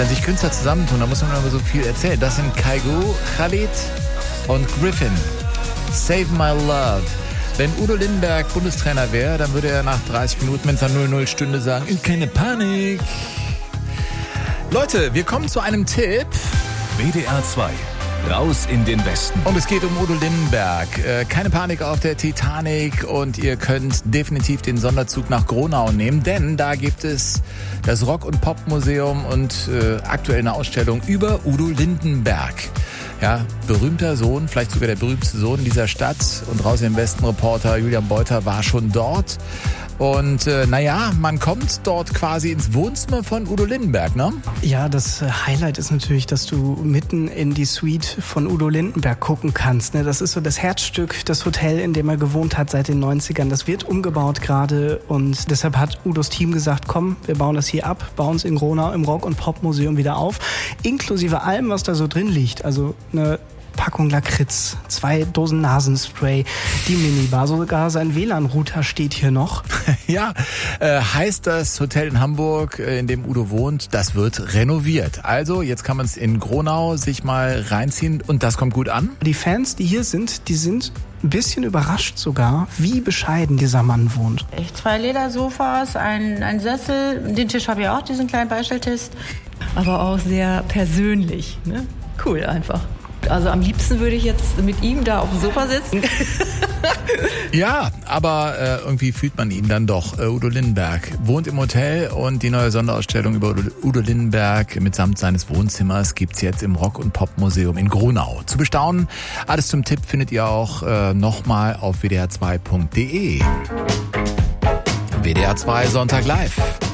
wenn sich Künstler zusammentun, dann muss man immer so viel erzählen. Das sind Kaigo, Khalid und Griffin. Save My Love. Wenn Udo Lindenberg Bundestrainer wäre, dann würde er nach 30 Minuten, wenn es an 00-Stunde sagen, keine Panik. Leute, wir kommen zu einem Tipp. WDR 2. Raus in den Westen. Und es geht um Udo Lindenberg. Keine Panik auf der Titanic und ihr könnt definitiv den Sonderzug nach Gronau nehmen, denn da gibt es das Rock- und Popmuseum und aktuell eine Ausstellung über Udo Lindenberg. Ja, berühmter Sohn, vielleicht sogar der berühmteste Sohn dieser Stadt. Und Raus im Westen Reporter Julian Beuter war schon dort. Und man kommt dort quasi ins Wohnzimmer von Udo Lindenberg, ne? Ja, das Highlight ist natürlich, dass du mitten in die Suite von Udo Lindenberg gucken kannst. Ne? Das ist so das Herzstück, das Hotel, in dem er gewohnt hat seit den 90ern. Das wird umgebaut gerade und deshalb hat Udos Team gesagt, komm, wir bauen das hier ab, bauen es in Gronau im Rock- und Popmuseum wieder auf. Inklusive allem, was da so drin liegt. Also eine Packung Lakritz, 2 Dosen Nasenspray, die Minibar, sogar sein WLAN-Router steht hier noch. Ja, heißt das Hotel in Hamburg, in dem Udo wohnt, das wird renoviert. Also jetzt kann man es in Gronau sich mal reinziehen und das kommt gut an. Die Fans, die hier sind, die sind ein bisschen überrascht sogar, wie bescheiden dieser Mann wohnt. Echt 2 Ledersofas, ein Sessel, den Tisch habe ich auch, diesen kleinen Beistelltisch. Aber auch sehr persönlich, ne? Cool einfach. Also am liebsten würde ich jetzt mit ihm da auf dem Sofa sitzen. Ja, aber irgendwie fühlt man ihn dann doch. Udo Lindenberg wohnt im Hotel und die neue Sonderausstellung über Udo Lindenberg mitsamt seines Wohnzimmers gibt's jetzt im Rock- und Popmuseum in Gronau. Zu bestaunen, alles zum Tipp findet ihr auch nochmal auf wdr2.de. WDR 2 Sonntag live.